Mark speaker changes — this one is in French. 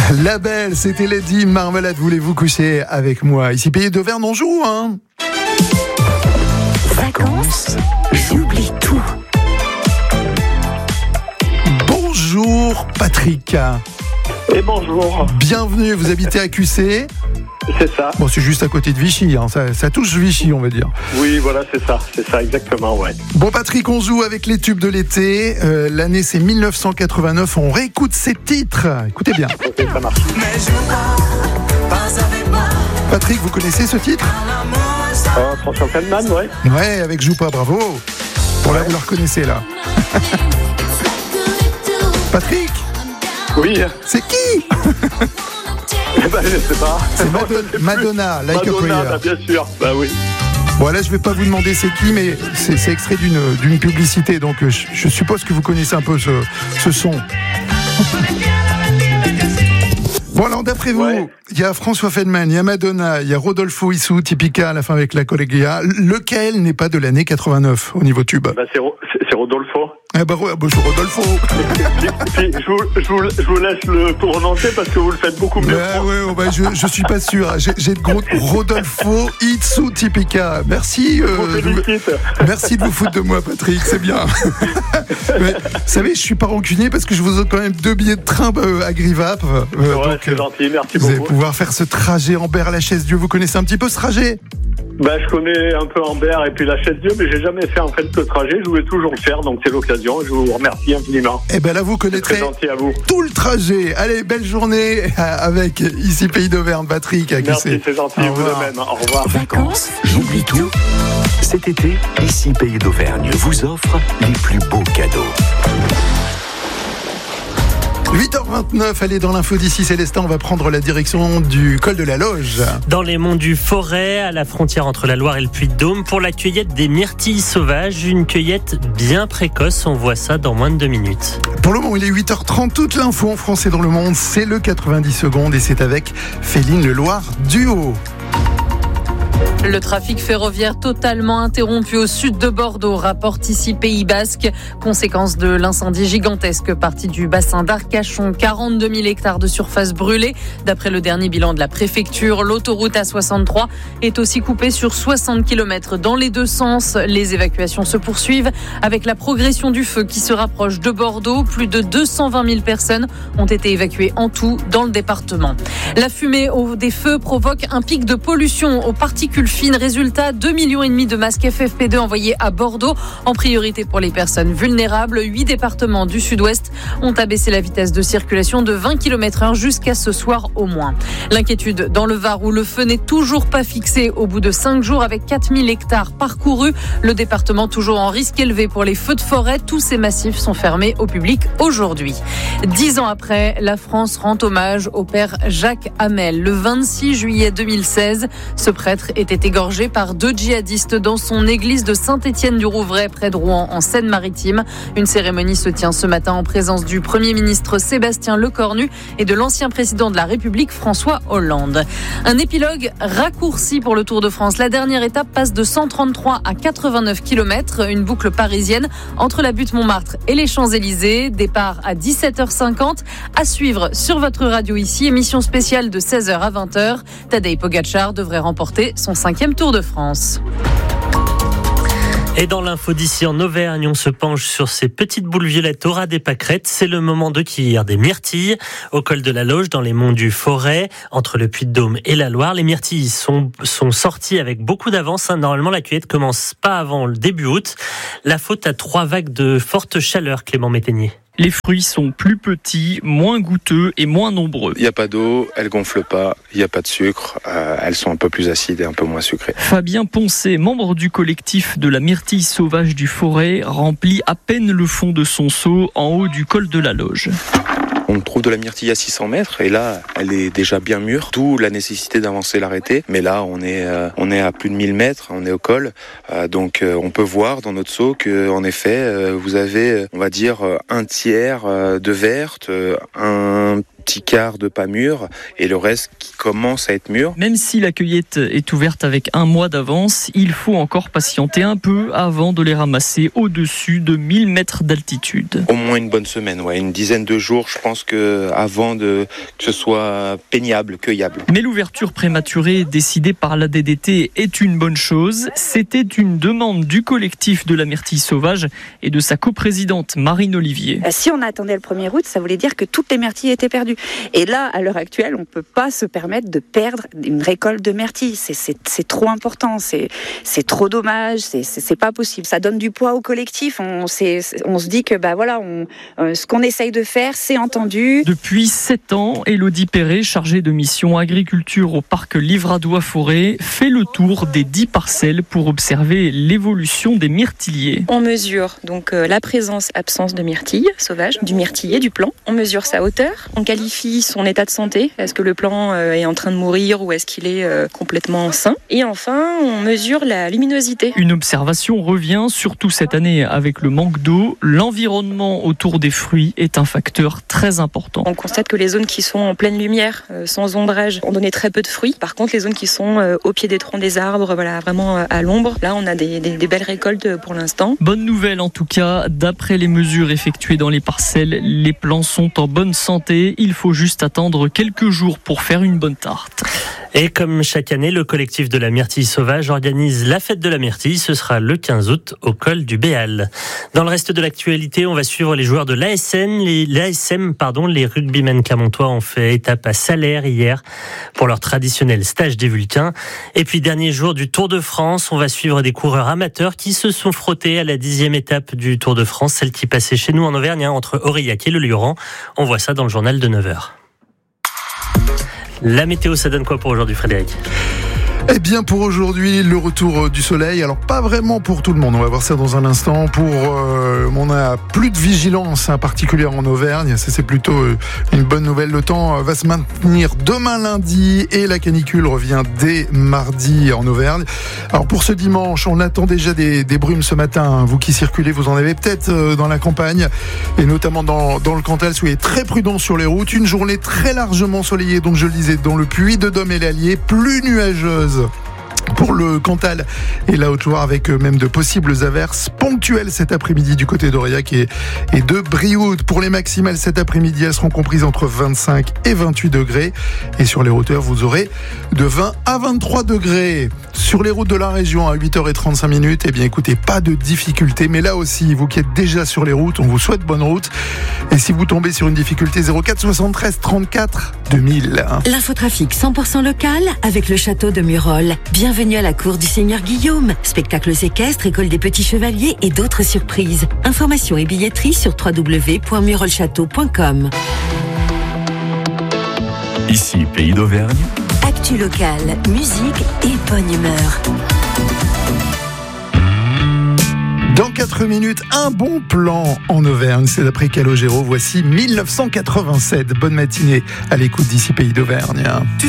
Speaker 1: La belle, c'était Lady Marmalade. Voulez-vous coucher avec moi? Ici, pays d'Auvergne, on joue, hein?
Speaker 2: Vacances, j'oublie tout.
Speaker 1: Bonjour, Patrick.
Speaker 3: Et bonjour.
Speaker 1: Bienvenue, vous habitez à QC?
Speaker 3: C'est ça.
Speaker 1: Bon, c'est juste à côté de Vichy, hein. Ça touche Vichy, on va dire.
Speaker 3: Oui, voilà, c'est ça exactement, ouais.
Speaker 1: Bon, Patrick, on joue avec les tubes de l'été. L'année, c'est 1989. On réécoute ces titres. Écoutez bien.
Speaker 3: Ok, ça marche.
Speaker 1: Patrick, vous connaissez ce titre?
Speaker 3: François Feldman, ouais.
Speaker 1: Ouais, avec Joue pas, bravo. Bon, là, vous le reconnaissez, là. Patrick?
Speaker 3: Oui.
Speaker 1: C'est qui?
Speaker 3: Je sais pas.
Speaker 1: C'est Madonna, Like a
Speaker 3: Madonna,
Speaker 1: Prayer.
Speaker 3: bien sûr. Bah oui.
Speaker 1: Bon, là, je vais pas vous demander c'est qui, mais c'est extrait d'une publicité, donc je suppose que vous connaissez un peu ce son. Bon, alors, d'après vous, il y a François Feldman, il y a Madonna, il y a Rodolfo Issou, Typica, à la fin avec la Collegia. Lequel n'est pas de l'année 89 au niveau tube?
Speaker 3: Bah, c'est Rodolfo.
Speaker 1: Eh ben, bonjour Rodolfo.
Speaker 3: Puis, je vous laisse le prononcer parce que vous le faites beaucoup mieux.
Speaker 1: Je suis pas sûr. J'ai de gros Rodolfo Issou, Typica. Merci. Merci de vous foutre de moi, Patrick. C'est bien. Mais, vous savez, je suis pas rancunier parce que je vous offre quand même 2 billets de train à Grivap.
Speaker 3: Ouais, c'est gentil. Merci
Speaker 1: vous
Speaker 3: beaucoup.
Speaker 1: Vous allez pouvoir faire ce trajet Ambert-la-Chaise-Dieu. Vous connaissez un petit peu ce trajet?
Speaker 3: Bah, je connais un peu Ambert et puis la Chaise-Dieu, mais j'ai jamais fait en fait ce trajet. Je voulais toujours le faire, donc c'est l'occasion. Je vous remercie infiniment.
Speaker 1: Et ben là, vous connaîtrez tout le trajet. Allez, belle journée avec ici Pays d'Auvergne, Patrick.
Speaker 3: Merci, c'est gentil. Vous de même. Au revoir.
Speaker 2: Vacances, j'oublie tout.
Speaker 4: Cet été, ici Pays d'Auvergne vous offre les plus beaux cadeaux.
Speaker 1: 8h29, allez dans l'info d'ici Célestin, on va prendre la direction du col de la Loge.
Speaker 5: Dans les monts du Forêt, à la frontière entre la Loire et le Puy-de-Dôme, pour la cueillette des myrtilles sauvages, une cueillette bien précoce, on voit ça dans moins de 2 minutes.
Speaker 1: Pour le moment, il est 8h30, toute l'info en français dans le monde, c'est le 90 secondes et c'est avec Féline Leloir Duo.
Speaker 6: Le trafic ferroviaire totalement interrompu au sud de Bordeaux, rapporte ici Pays Basque. Conséquence de l'incendie gigantesque parti du bassin d'Arcachon. 42 000 hectares de surface brûlée. D'après le dernier bilan de la préfecture, l'autoroute A63 est aussi coupée sur 60 km dans les deux sens. Les évacuations se poursuivent avec la progression du feu qui se rapproche de Bordeaux. Plus de 220 000 personnes ont été évacuées en tout dans le département. La fumée des feux provoque un pic de pollution aux particules fines. Résultat, 2,5 millions de masques FFP2 envoyés à Bordeaux, en priorité pour les personnes vulnérables. 8 départements du sud-ouest ont abaissé la vitesse de circulation de 20 km/h jusqu'à ce soir au moins. L'inquiétude dans le Var où le feu n'est toujours pas fixé au bout de 5 jours avec 4000 hectares parcourus. Le département toujours en risque élevé pour les feux de forêt. Tous ces massifs sont fermés au public aujourd'hui. 10 ans après, la France rend hommage au père Jacques Hamel. Le 26 juillet 2016, ce prêtre était égorgé par 2 djihadistes dans son église de Saint-Étienne-du-Rouvray près de Rouen en Seine-Maritime. Une cérémonie se tient ce matin en présence du Premier ministre Sébastien Lecornu et de l'ancien président de la République François Hollande. Un épilogue raccourci pour le Tour de France. La dernière étape passe de 133 à 89 km, une boucle parisienne entre la butte Montmartre et les Champs-Élysées. Départ à 17h50. À suivre sur votre radio ici, émission spéciale de 16h à 20h. Tadej Pogacar devrait remporter son 5e Tour de France.
Speaker 5: Et dans l'info d'ici en Auvergne, on se penche sur ces petites boules violettes au ras des pâquerettes. C'est le moment de cueillir des myrtilles au col de la Loge, dans les monts du Forêt, entre le Puy-de-Dôme et la Loire. Les myrtilles sont sorties avec beaucoup d'avance. Normalement, la cueillette commence pas avant le début août. La faute à 3 vagues de forte chaleur, Clément Métainier.
Speaker 7: Les fruits sont plus petits, moins goûteux et moins nombreux.
Speaker 8: Il n'y a pas d'eau, elles gonflent pas, il n'y a pas de sucre, elles sont un peu plus acides et un peu moins sucrées.
Speaker 7: Fabien Poncet, membre du collectif de la myrtille sauvage du Forêt, remplit à peine le fond de son seau en haut du col de la Loge.
Speaker 8: On trouve de la myrtille à 600 mètres et là, elle est déjà bien mûre, d'où la nécessité d'avancer l'arrêté. Mais là, on est à plus de 1000 mètres, on est au col, donc on peut voir dans notre seau que, en effet, vous avez, on va dire, un tiers de verte, un petit quart de pas mûrs et le reste qui commence à être mûr.
Speaker 7: Même si la cueillette est ouverte avec 1 mois d'avance, il faut encore patienter un peu avant de les ramasser au-dessus de 1000 mètres d'altitude.
Speaker 8: Au moins une bonne semaine, une dizaine de jours, je pense avant que ce soit peignable, cueillable.
Speaker 7: Mais l'ouverture prématurée décidée par la DDT est une bonne chose. C'était une demande du collectif de la myrtille sauvage et de sa coprésidente Marine Olivier.
Speaker 9: Si on attendait le 1er août, ça voulait dire que toutes les myrtilles étaient perdues. Et là, à l'heure actuelle, on ne peut pas se permettre de perdre une récolte de myrtilles. C'est trop important, c'est trop dommage, c'est pas possible. Ça donne du poids au collectif. On se dit que ce qu'on essaye de faire, c'est entendu.
Speaker 7: Depuis 7 ans, Élodie Perret, chargée de mission agriculture au parc Livradois-Forêt, fait le tour des 10 parcelles pour observer l'évolution des myrtilliers.
Speaker 10: On mesure donc la présence-absence de myrtilles sauvages, du myrtillier, du plant. On mesure sa hauteur, on qualifie son état de santé. Est-ce que le plant est en train de mourir ou est-ce qu'il est complètement sain? Et enfin, on mesure la luminosité.
Speaker 7: Une observation revient, surtout cette année avec le manque d'eau. L'environnement autour des fruits est un facteur très important.
Speaker 10: On constate que les zones qui sont en pleine lumière, sans ombrage, ont donné très peu de fruits. Par contre, les zones qui sont au pied des troncs des arbres, vraiment à l'ombre, là on a des belles récoltes pour l'instant.
Speaker 7: Bonne nouvelle en tout cas, d'après les mesures effectuées dans les parcelles, les plants sont en bonne santé. Il faut juste attendre quelques jours pour faire une bonne tarte.
Speaker 5: Et comme chaque année, le collectif de la myrtille sauvage organise la fête de la myrtille. Ce sera le 15 août au col du Béal. Dans le reste de l'actualité, on va suivre les joueurs de l'ASM. Les rugbymen clermontois ont fait étape à Salaire hier pour leur traditionnel stage des Vulcains. Et puis, dernier jour du Tour de France, on va suivre des coureurs amateurs qui se sont frottés à la 10e étape du Tour de France, celle qui passait chez nous en Auvergne, entre Aurillac et le Lioran. On voit ça dans le journal de 9h. La météo, ça donne quoi pour aujourd'hui, Frédéric ?
Speaker 1: Eh bien, pour aujourd'hui, le retour du soleil. Alors, pas vraiment pour tout le monde. On va voir ça dans un instant. On a plus de vigilance particulière en Auvergne. Ça, c'est plutôt une bonne nouvelle. Le temps va se maintenir demain lundi et la canicule revient dès mardi en Auvergne. Alors, pour ce dimanche, on attend déjà des brumes ce matin. Vous qui circulez, vous en avez peut-être dans la campagne et notamment dans le Cantal. Soyez très prudents sur les routes. Une journée très largement ensoleillée, donc je le disais, dans le Puy-de-Dôme et l'Allier, plus nuageuse pour le Cantal et la Haute-Loire, avec même de possibles averses ponctuelles cet après-midi du côté d'Aurillac et de Brioude. Pour les maximales cet après-midi, elles seront comprises entre 25 et 28 degrés. Et sur les hauteurs, vous aurez de 20 à 23 degrés. Sur les routes de la région, à 8h35, eh bien écoutez, pas de difficulté. Mais là aussi, vous qui êtes déjà sur les routes, on vous souhaite bonne route. Et si vous tombez sur une difficulté, 04 73 34 2000.
Speaker 2: L'infotrafic 100% local avec le château de Murol. Bienvenue à la cour du Seigneur Guillaume. Spectacles équestres, école des petits chevaliers et d'autres surprises. Informations et billetterie sur www.murolchâteau.com.
Speaker 4: Ici, Pays d'Auvergne.
Speaker 2: Actu local, musique et bonne humeur.
Speaker 1: Dans 4 minutes, un bon plan en Auvergne. C'est d'après Calogero. Voici 1987. Bonne matinée à l'écoute d'ici Pays d'Auvergne.